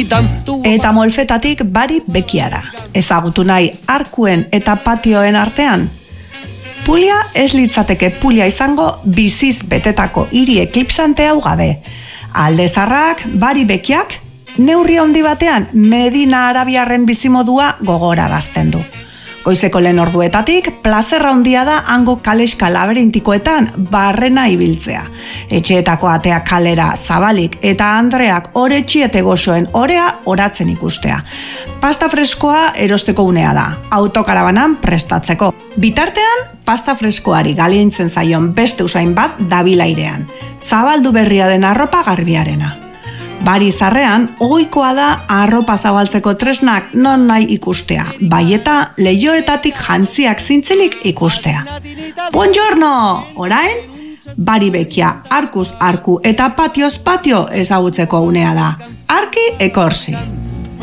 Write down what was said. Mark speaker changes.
Speaker 1: Eta Molfetatik Bari Bekiara. Ezagutu nahi arkuen eta patioen artean? Puglia ez litzateke Puglia izango biziz betetako hiri eklipsante hau gabe. Alde Zaharrak, Bari Bekiak, neurri handi batean Medina Arabiarren bizimodua gogorarazten du. Goizeko lehen orduetatik, plazerra handia da hango kaleska labirintikoetan barrena ibiltzea. Etxeetako atea kalera zabalik eta Andreak oretxiete goxoen orea oratzen ikustea. Pasta freskoa erosteko unea da, autokarabanan prestatzeko. Bitartean, pasta freskoari galientzen zaion beste usain bat dabilairean. Zabaldu berria den arropa garbiarena. Bari Zarrean, ohikoa da arropa zabaltzeko tresnak non nahi ikustea, bai eta leihoetatik jantziak zintzilik ikustea. Buongiorno! Orain, Bari Bekia arkuz arku eta patioz patio ezagutzeko unea da. Arki ekorsi!